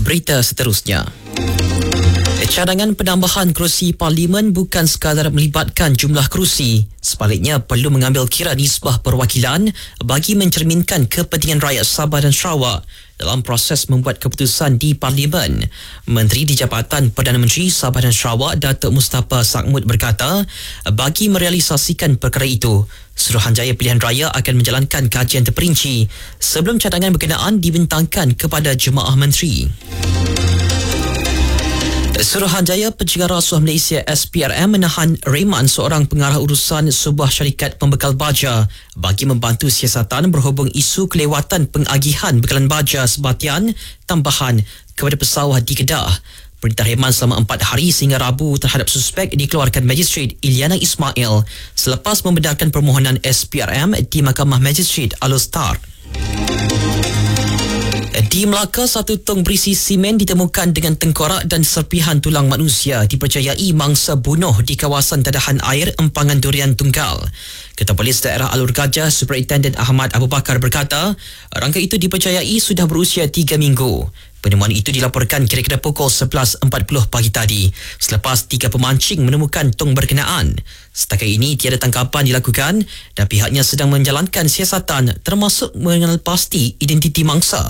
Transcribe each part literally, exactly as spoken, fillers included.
Berita seterusnya. Cadangan penambahan kerusi Parlimen bukan sekadar melibatkan jumlah kerusi, sebaliknya perlu mengambil kira nisbah perwakilan bagi mencerminkan kepentingan rakyat Sabah dan Sarawak dalam proses membuat keputusan di Parlimen. Menteri di Jabatan Perdana Menteri Sabah dan Sarawak, Datuk Mustafa Sakmud berkata, bagi merealisasikan perkara itu, Suruhanjaya Pilihan Raya akan menjalankan kajian terperinci sebelum cadangan berkenaan dibentangkan kepada Jemaah Menteri. Suruhanjaya Pencegahan Rasuah Malaysia S P R M menahan reman seorang pengarah urusan sebuah syarikat pembekal baja bagi membantu siasatan berhubung isu kelewatan pengagihan bekalan baja sebatian tambahan kepada pesawah di Kedah. Perintah reman selama empat hari sehingga Rabu terhadap suspek dikeluarkan Magistrate Iliana Ismail selepas membenarkan permohonan S P R M di Mahkamah Magistrate Alor-Star. Di Melaka, satu tong berisi simen ditemukan dengan tengkorak dan serpihan tulang manusia dipercayai mangsa bunuh di kawasan tadahan air Empangan Durian Tunggal. Ketua Polis Daerah Alur Gajah Superintendent Ahmad Abu Bakar berkata, rangka itu dipercayai sudah berusia tiga minggu. Penemuan itu dilaporkan kira-kira pukul sebelas empat puluh pagi tadi selepas tiga pemancing menemukan tong berkenaan. Setakat ini tiada tangkapan dilakukan dan pihaknya sedang menjalankan siasatan termasuk mengenal pasti identiti mangsa.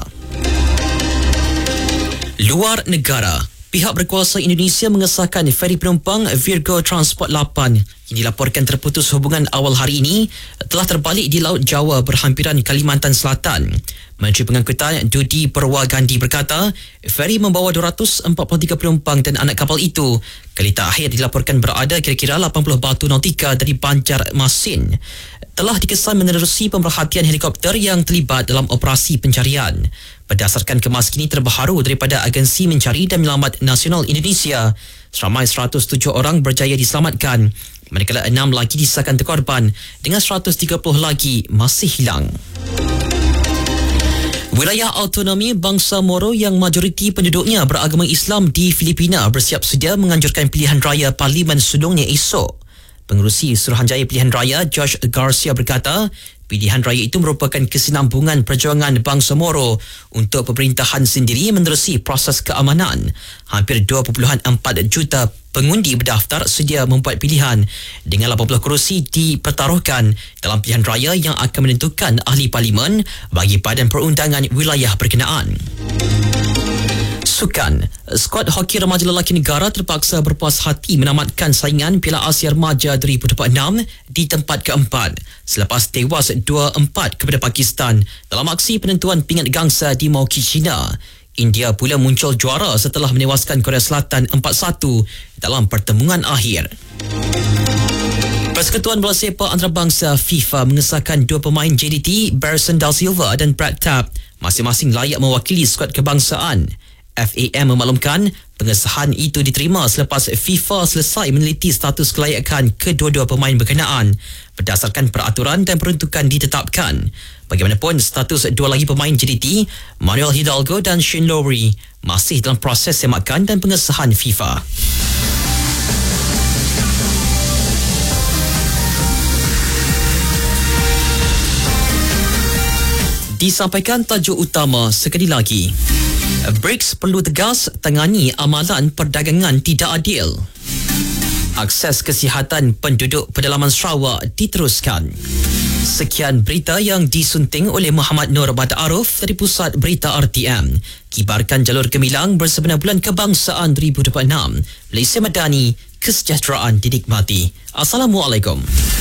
Luar negara, pihak berkuasa Indonesia mengesahkan feri penumpang Virgo Transport lapan yang dilaporkan terputus hubungan awal hari ini telah terbalik di Laut Jawa berhampiran Kalimantan Selatan. Menteri Pengangkutan Dudi Perwagandhi berkata, feri membawa dua ratus empat puluh tiga penumpang dan anak kapal itu kali terakhir dilaporkan berada kira-kira lapan puluh batu nautika dari Banjarmasin. Telah dikesan menerusi pemerhatian helikopter yang terlibat dalam operasi pencarian. Berdasarkan kemas kini terbaru daripada Agensi Mencari dan Menyelamat Nasional Indonesia, seramai seratus tujuh orang berjaya diselamatkan, manakala enam lagi disahkan terkorban dengan seratus tiga puluh lagi masih hilang. Wilayah autonomi bangsa Moro yang majoriti penduduknya beragama Islam di Filipina bersiap sedia menganjurkan pilihan raya Parlimen sulungnya esok. Pengerusi Suruhanjaya Pilihan Raya George Garcia berkata, pilihan raya itu merupakan kesinambungan perjuangan bangsa Moro untuk pemerintahan sendiri menerusi proses keamanan. Hampir dua perpuluhan empat juta pengundi berdaftar sedia membuat pilihan dengan lapan puluh kerusi dipertaruhkan dalam pilihan raya yang akan menentukan ahli parlimen bagi Badan Perundangan wilayah berkenaan. Sukan, skuad hoki remaja lelaki negara terpaksa berpuas hati menamatkan saingan Piala Asia Remaja dua ribu dua puluh enam di tempat keempat selepas tewas dua empat kepada Pakistan dalam aksi penentuan pingat gangsa di Maukee, China. India pula muncul juara setelah menewaskan Korea Selatan empat satu dalam pertembungan akhir. Persekutuan Bola Sepak Antarabangsa FIFA mengesahkan dua pemain J D T, Barson Da Silva dan Brad Tapp, masing-masing layak mewakili skuad kebangsaan. F A M memaklumkan pengesahan itu diterima selepas FIFA selesai meneliti status kelayakan kedua-dua pemain berkenaan berdasarkan peraturan dan peruntukan ditetapkan. Bagaimanapun, status dua lagi pemain J D T, Manuel Hidalgo dan Shane Lowry, masih dalam proses semakan dan pengesahan FIFA. Disampaikan tajuk utama sekali lagi. BRICS perlu tegas tangani amalan perdagangan tidak adil. Akses kesihatan penduduk pedalaman Sarawak diteruskan. Sekian berita yang disunting oleh Muhammad Nur Badaruf dari Pusat Berita R T M. Kibarkan jalur gemilang bersebenar bulan kebangsaan dua ribu dua puluh enam. Malaysia Madani, kesejahteraan dinikmati. Assalamualaikum.